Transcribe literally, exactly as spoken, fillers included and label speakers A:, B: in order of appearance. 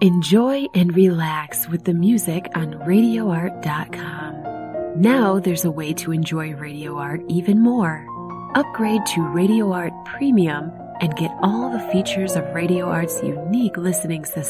A: Enjoy and relax with the music on radio art dot com. Now there's a way to enjoy Radio Art even more. Upgrade to Radio Art Premium and get all the features of Radio Art's unique listening system.